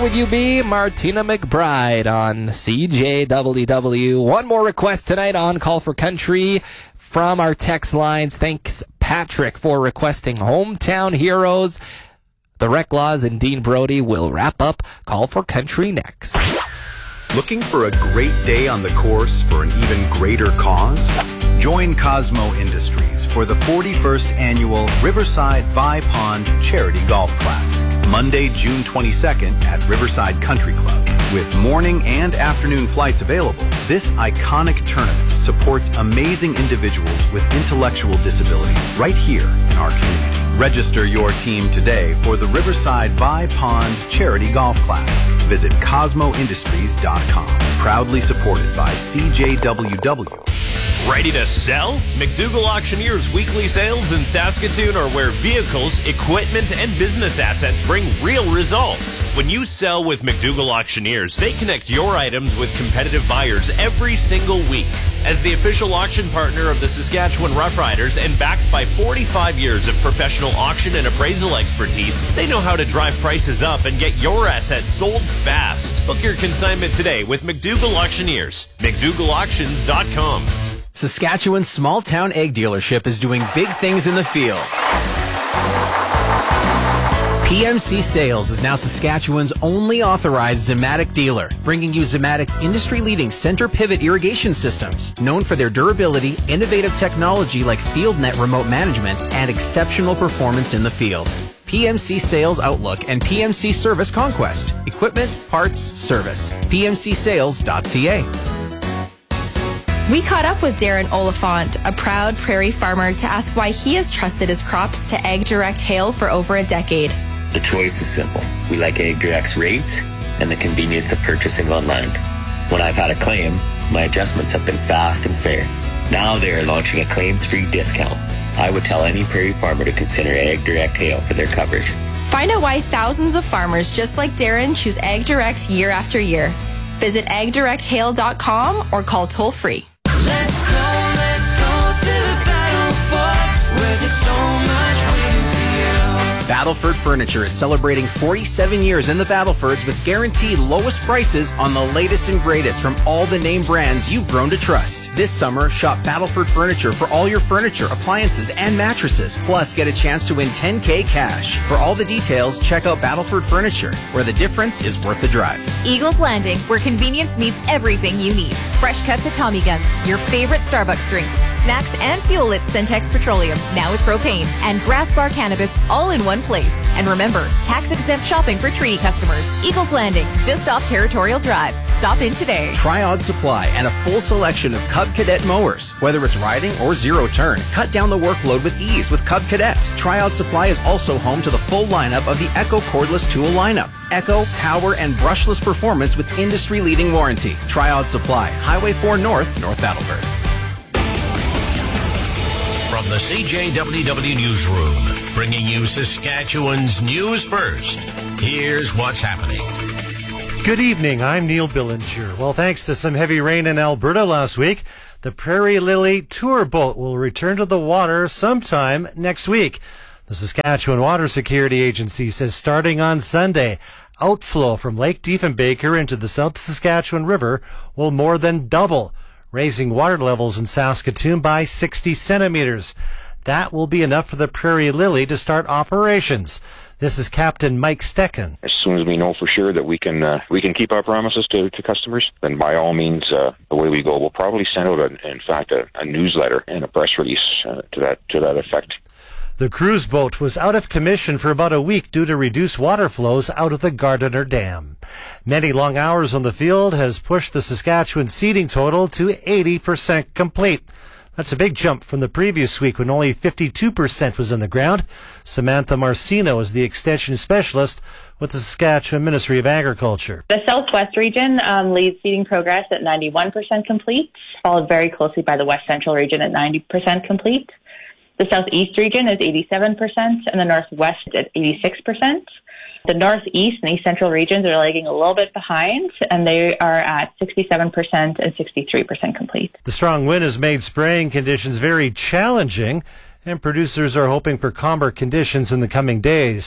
would you be? Martina McBride on CJWW. One more request tonight on Call for Country from our text lines. Thanks, Patrick, for requesting Hometown Heroes. The Reclaws and Dean Brody will wrap up Call for Country next. Looking for a great day on the course for an even greater cause? Join Cosmo Industries for the 41st Annual Riverside Vi Pond Charity Golf Classic, Monday, June 22nd at Riverside Country Club. With morning and afternoon flights available, this iconic tournament supports amazing individuals with intellectual disabilities right here in our community. Register your team today for the Riverside Vi Pond Charity Golf Classic. Visit CosmoIndustries.com. Proudly supported by CJWW. Ready to sell? McDougall Auctioneers weekly sales in Saskatoon are where vehicles, equipment, and business assets bring real results. When you sell with McDougall Auctioneers, they connect your items with competitive buyers every single week. As the official auction partner of the Saskatchewan Roughriders and backed by 45 years of professional auction and appraisal expertise, they know how to drive prices up and get your assets sold fast. Book your consignment today with McDougall Auctioneers. McDougallAuctions.com. Saskatchewan's small town egg dealership is doing big things in the field. PMC Sales is now Saskatchewan's only authorized Zematic dealer, bringing you Zematic's industry-leading center pivot irrigation systems, known for their durability, innovative technology like FieldNet remote management, and exceptional performance in the field. PMC Sales Outlook and PMC Service Conquest. Equipment, parts, service. PMCSales.ca. We caught up with Darren Oliphant, a proud prairie farmer, to ask why he has trusted his crops to Ag Direct Hail for over a decade. The choice is simple. We like Ag Direct's rates and the convenience of purchasing online. When I've had a claim, my adjustments have been fast and fair. Now they are launching a claims-free discount. I would tell any prairie farmer to consider Ag Direct Hail for their coverage. Find out why thousands of farmers just like Darren choose Ag Direct year after year. Visit agdirecthail.com or call toll-free. Let's go to the battle forts where there's so much waiting for you. Battleford Furniture is celebrating 47 years in the Battlefords with guaranteed lowest prices on the latest and greatest from all the name brands you've grown to trust. This summer, shop Battleford Furniture for all your furniture, appliances, and mattresses. Plus, get a chance to win $10K cash. For all the details, check out Battleford Furniture, where the difference is worth the drive. Eagles Landing, where convenience meets everything you need. Fresh cuts at Tommy Guns, your favorite Starbucks drinks, snacks, and fuel at Centex Petroleum, now with propane, and Grass Bar Cannabis, all in one place. And remember, tax-exempt shopping for treaty customers. Eagles Landing, just off Territorial Drive. Stop in today. Triod Supply and a full selection of Cub Cadet mowers. Whether it's riding or zero turn, cut down the workload with ease with Cub Cadet. Triod Supply is also home to the full lineup of the Echo cordless tool lineup. Echo, power, and brushless performance with industry-leading warranty. Triod Supply, Highway 4 North, North Battleford. From the CJWW Newsroom, bringing you Saskatchewan's news first. Here's what's happening. Good evening, I'm Neil Billinger. Well, thanks to some heavy rain in Alberta last week, the Prairie Lily tour boat will return to the water sometime next week. The Saskatchewan Water Security Agency says starting on Sunday, outflow from Lake Diefenbaker into the South Saskatchewan River will more than double, raising water levels in Saskatoon by 60 centimeters. That will be enough for the Prairie Lily to start operations. This is Captain Mike Stecken. As soon as we know for sure that we can keep our promises to customers, then by all means, the way we go, we'll probably send out a newsletter and a press release to that effect. The cruise boat was out of commission for about a week due to reduced water flows out of the Gardiner Dam. Many long hours on the field has pushed the Saskatchewan seeding total to 80% complete. That's a big jump from the previous week when only 52% was in the ground. Samantha Marcino is the extension specialist with the Saskatchewan Ministry of Agriculture. The Southwest region leads seeding progress at 91% complete, followed very closely by the West Central region at 90% complete. The Southeast region is 87%, and the Northwest at 86%. The Northeast and East Central regions are lagging a little bit behind, and they are at 67% and 63% complete. The strong wind has made spraying conditions very challenging, and producers are hoping for calmer conditions in the coming days.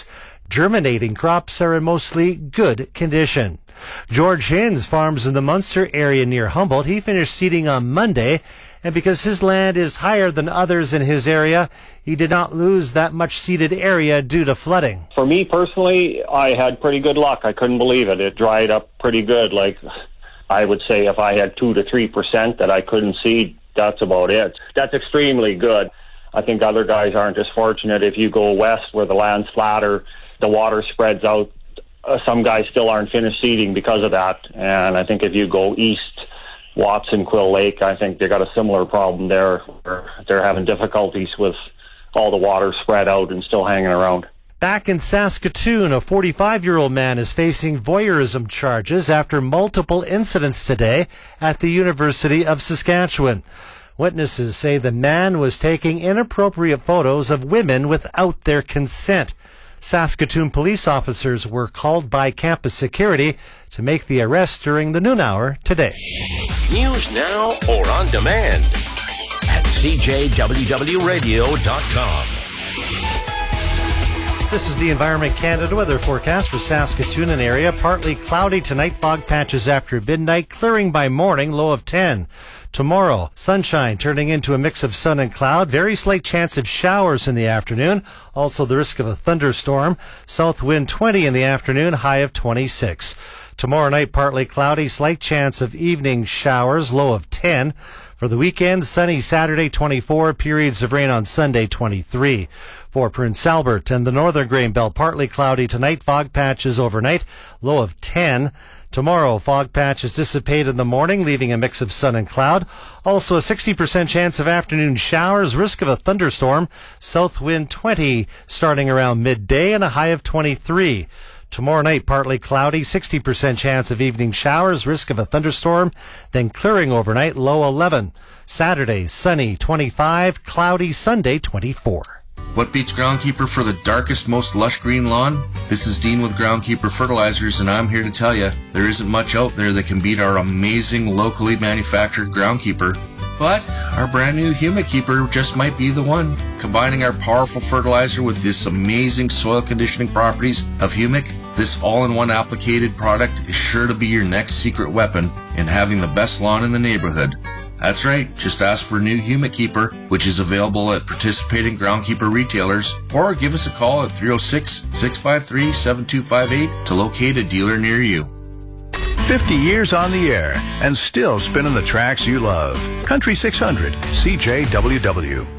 Germinating crops are in mostly good condition. George Hins farms in the Munster area near Humboldt. He finished seeding on Monday, and because his land is higher than others in his area, he did not lose that much seeded area due to flooding. For me personally, I had pretty good luck. I couldn't believe it. It dried up pretty good. Like, I would say if I had 2 to 3% that I couldn't seed, that's about it. That's extremely good. I think other guys aren't as fortunate. If you go west where the land's flatter, the water spreads out. Some guys still aren't finished seeding because of that. And I think if you go east, Watson, Quill Lake, I think they got a similar problem there, where they're having difficulties with all the water spread out and still hanging around. Back in Saskatoon, a 45-year-old man is facing voyeurism charges after multiple incidents today at the University of Saskatchewan. Witnesses say the man was taking inappropriate photos of women without their consent. Saskatoon police officers were called by campus security to make the arrest during the noon hour today. News now or on demand at CJWWRadio.com. This is the Environment Canada weather forecast for Saskatoon and area. Partly cloudy tonight, fog patches after midnight, clearing by morning, low of 10. Tomorrow, sunshine turning into a mix of sun and cloud. Very slight chance of showers in the afternoon. Also the risk of a thunderstorm. South wind 20 in the afternoon, high of 26. Tomorrow night, partly cloudy, slight chance of evening showers, low of 10. For the weekend, sunny Saturday 24, periods of rain on Sunday 23. For Prince Albert and the Northern Grain Belt, partly cloudy tonight, fog patches overnight, low of 10. Tomorrow, fog patches dissipate in the morning, leaving a mix of sun and cloud. Also a 60% chance of afternoon showers, risk of a thunderstorm. South wind 20 starting around midday and a high of 23. Tomorrow night, partly cloudy, 60% chance of evening showers, risk of a thunderstorm, then clearing overnight, low 11. Saturday, sunny 25, cloudy Sunday 24. What beats Groundkeeper for the darkest, most lush green lawn? This is Dean with Groundkeeper Fertilizers, and I'm here to tell you there isn't much out there that can beat our amazing locally manufactured Groundkeeper. But our brand new Humic Keeper just might be the one. Combining our powerful fertilizer with this amazing soil conditioning properties of Humic, this all-in-one applicated product is sure to be your next secret weapon in having the best lawn in the neighborhood. That's right, just ask for new Humic Keeper, which is available at participating Groundkeeper retailers, or give us a call at 306-653-7258 to locate a dealer near you. 50 years on the air and still spinning the tracks you love. Country 600, CJWW.